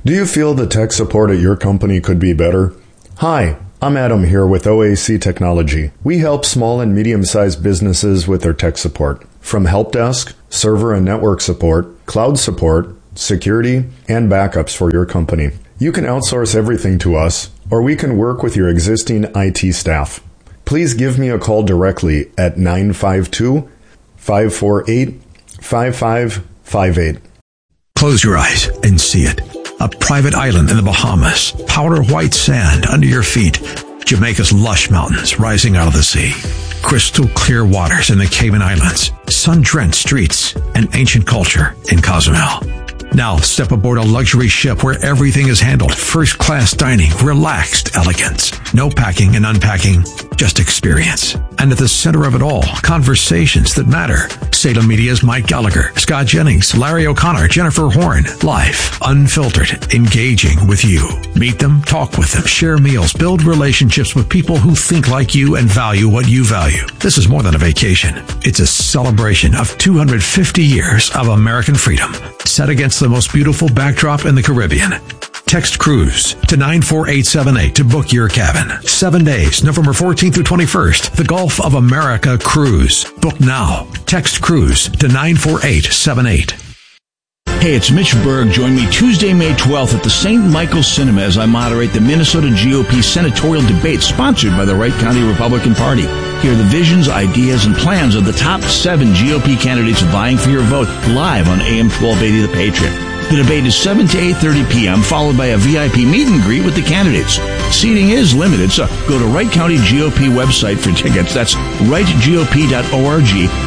Do you feel the tech support at your company could be better? Hi, I'm Adam here with OAC Technology. We help small and medium-sized businesses with their tech support. From help desk, server and network support, cloud support, security, and backups for your company. You can outsource everything to us, or we can work with your existing IT staff. Please give me a call directly at 952-548-5558. Close your eyes and see it. A private island in the Bahamas, powder white sand under your feet, Jamaica's lush mountains rising out of the sea, crystal clear waters in the Cayman Islands, sun-drenched streets, and ancient culture in Cozumel. Now step aboard a luxury ship where everything is handled. First-class dining, relaxed elegance. No packing and unpacking, just experience. And at the center of it all, conversations that matter. Salem Media's Mike Gallagher, Scott Jennings, Larry O'Connor, Jennifer Horn. Live, unfiltered, engaging with you. Meet them, talk with them, share meals, build relationships with people who think like you and value what you value. This is more than a vacation. It's a celebration of 250 years of American freedom, set against the most beautiful backdrop in the Caribbean. Text Cruise to 94878 to book your cabin. 7 days, November 14th through 21st. The Gulf of America Cruise. Book now. Text Cruise to 94878. Hey, it's Mitch Berg. Join me Tuesday, May 12th at the St. Michael's Cinema as I moderate the Minnesota GOP senatorial debate sponsored by the Wright County Republican Party. Hear the visions, ideas, and plans of the top 7 GOP candidates vying for your vote live on AM 1280 The Patriot. The debate is 7 to 8:30 p.m., followed by a VIP meet and greet with the candidates. Seating is limited, so go to Wright County GOP website for tickets. That's wrightgop.org,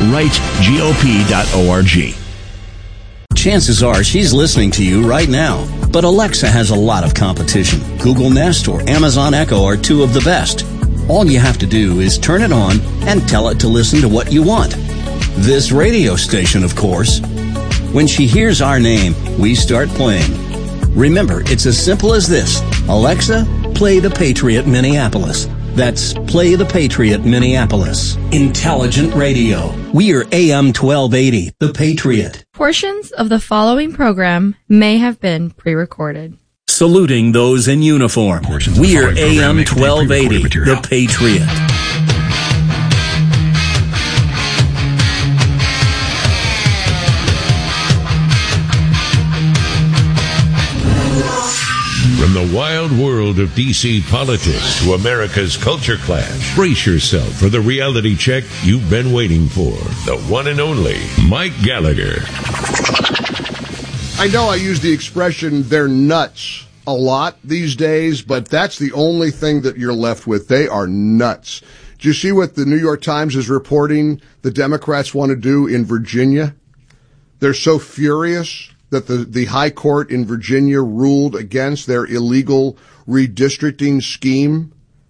wrightgop.org. Chances are she's listening to you right now. But Alexa has a lot of competition. Google Nest or Amazon Echo are 2 of the best. All you have to do is turn it on and tell it to listen to what you want. This radio station, of course. When she hears our name, we start playing. Remember, it's as simple as this. Alexa, play The Patriot Minneapolis. That's Play The Patriot Minneapolis. Intelligent radio. We are AM 1280, The Patriot. Portions of the following program may have been pre-recorded. Saluting those in uniform. We are AM 1280, The Patriot. From the wild world of D.C. politics to America's culture clash, brace yourself for the reality check you've been waiting for. The one and only Mike Gallagher. I know I use the expression, they're nuts, a lot these days, but that's the only thing that you're left with. They are nuts. Do you see what the New York Times is reporting the Democrats want to do in Virginia? They're so furious that the high court in Virginia ruled against their illegal redistricting scheme,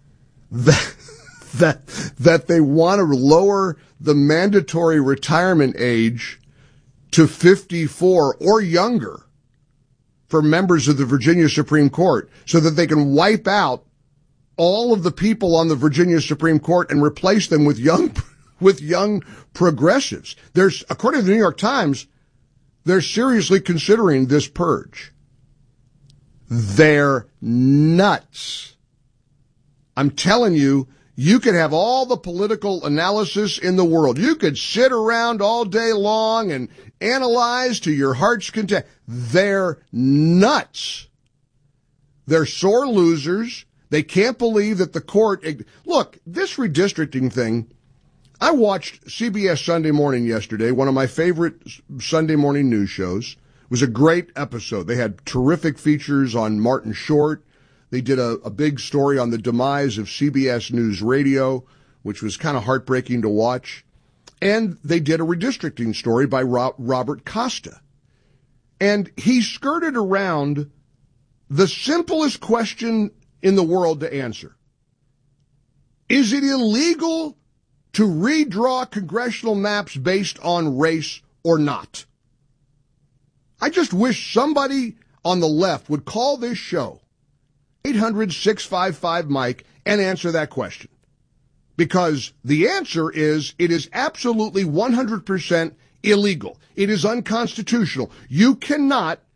that they want to lower the mandatory retirement age to 54 or younger for members of the Virginia Supreme Court so that they can wipe out all of the people on the Virginia Supreme Court and replace them with young progressives. According to the New York Times, they're seriously considering this purge. They're nuts. I'm telling you, you could have all the political analysis in the world. You could sit around all day long and analyze to your heart's content. They're nuts. They're sore losers. They can't believe that the court... Look, this redistricting thing... I watched CBS Sunday Morning yesterday, one of my favorite Sunday morning news shows. It was a great episode. They had terrific features on Martin Short. They did a big story on the demise of CBS News Radio, which was kind of heartbreaking to watch. And they did a redistricting story by Robert Costa. And he skirted around the simplest question in the world to answer. Is it illegal to redraw congressional maps based on race or not? I just wish somebody on the left would call this show, 800-655-MIKE, and answer that question. Because the answer is, it is absolutely 100% illegal. It is unconstitutional. You cannot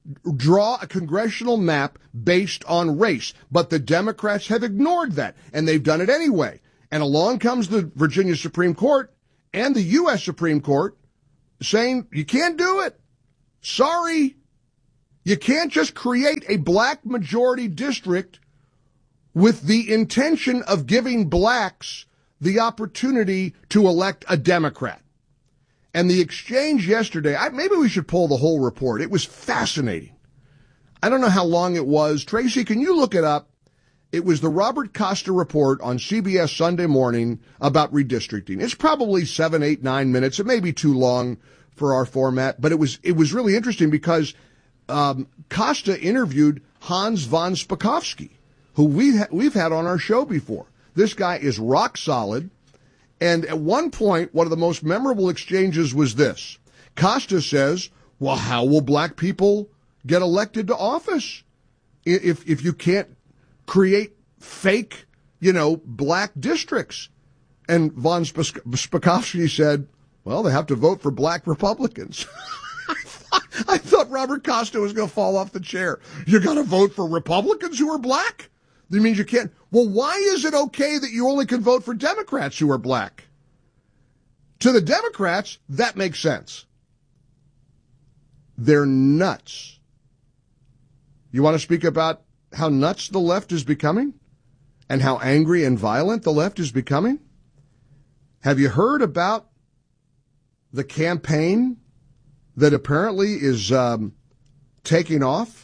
draw a congressional map based on race. But the Democrats have ignored that, and they've done it anyway. And along comes the Virginia Supreme Court and the U.S. Supreme Court saying, you can't do it. Sorry. You can't just create a black majority district with the intention of giving blacks the opportunity to elect a Democrat. And the exchange yesterday, maybe we should pull the whole report. It was fascinating. I don't know how long it was. Tracy, can you look it up? It was the Robert Costa report on CBS Sunday morning about redistricting. It's probably 7, 8, 9 minutes. It may be too long for our format, but it was really interesting because Costa interviewed Hans von Spakovsky, who we've had on our show before. This guy is rock solid. And at one point, one of the most memorable exchanges was this. Costa says, well, how will black people get elected to office if you can't create fake, black districts? And von Spakovsky said, well, they have to vote for black Republicans. I thought Robert Costa was going to fall off the chair. You got to vote for Republicans who are black? That means you can't. Well, why is it okay that you only can vote for Democrats who are black? To the Democrats, that makes sense. They're nuts. You want to speak about how nuts the left is becoming and how angry and violent the left is becoming? Have you heard about the campaign that apparently is taking off?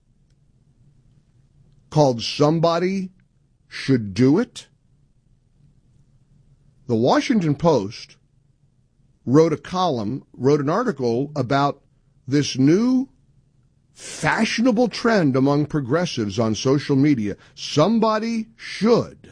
Called Somebody Should Do It. The Washington Post wrote an article about this new fashionable trend among progressives on social media. Somebody should.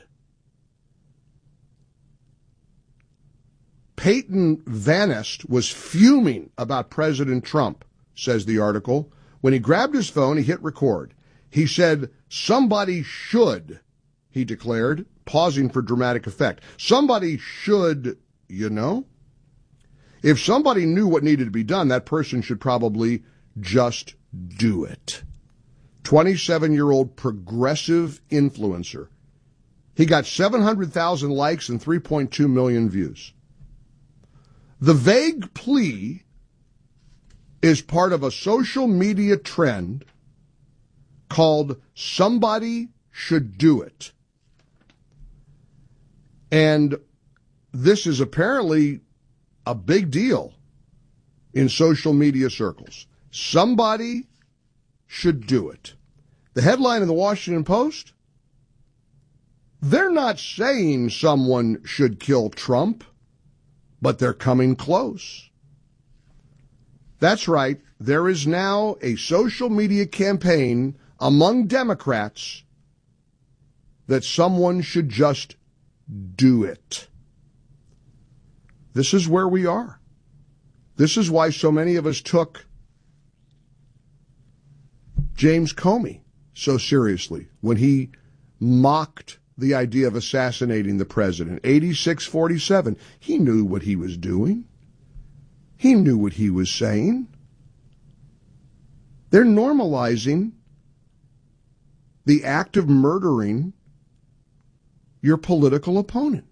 Peyton Vanest was fuming about President Trump, says the article. When he grabbed his phone, he hit record. He said, somebody should, he declared, pausing for dramatic effect. Somebody should, If somebody knew what needed to be done, that person should probably just do it. 27-year-old progressive influencer. He got 700,000 likes and 3.2 million views. The vague plea is part of a social media trend called Somebody Should Do It. And this is apparently a big deal in social media circles. Somebody should do it. The headline in the Washington Post, they're not saying someone should kill Trump, but they're coming close. That's right. There is now a social media campaign among Democrats that someone should just do it. This is where we are. This is why so many of us took James Comey so seriously when he mocked the idea of assassinating the president. 86-47. He knew what he was doing. He knew what he was saying. They're normalizing the act of murdering your political opponent.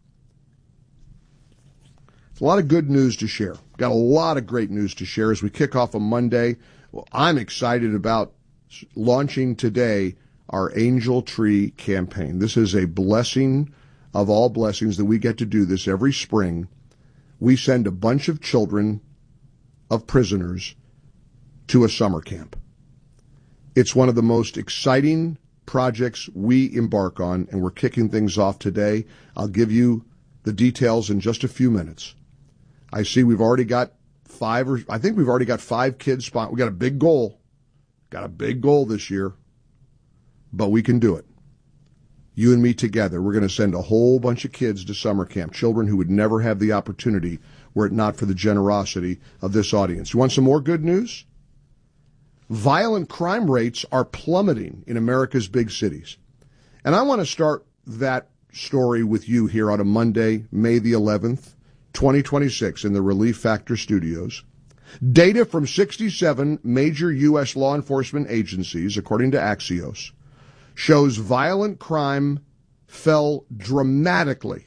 It's a lot of good news to share. Got a lot of great news to share as we kick off a Monday. Well, I'm excited about launching today our Angel Tree campaign. This is a blessing of all blessings that we get to do this every spring. We send a bunch of children of prisoners to a summer camp. It's one of the most exciting projects we embark on, and we're kicking things off today. I'll give you the details in just a few minutes. I see we've already got 5 kids spot. We got a big goal. Got a big goal this year, but we can do it. You and me together, we're going to send a whole bunch of kids to summer camp, children who would never have the opportunity were it not for the generosity of this audience. You want some more good news? Violent crime rates are plummeting in America's big cities. And I want to start that story with you here on a Monday, May the 11th, 2026, in the Relief Factor studios. Data from 67 major U.S. law enforcement agencies, according to Axios, shows violent crime fell dramatically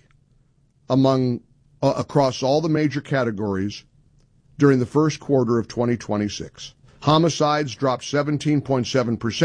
across all the major categories during the first quarter of 2026. Homicides dropped 17.7%.